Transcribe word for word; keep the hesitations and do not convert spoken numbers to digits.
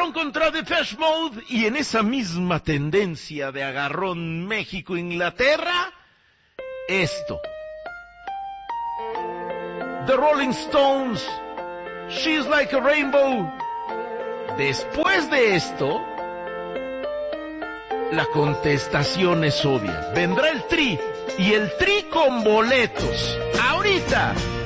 agarrón contra Depeche Mode, y en esa misma tendencia de agarrón México-Inglaterra, esto. The Rolling Stones, She's Like a Rainbow. Después de esto, la contestación es obvia. Vendrá el Tri, y el Tri con boletos. Ahorita.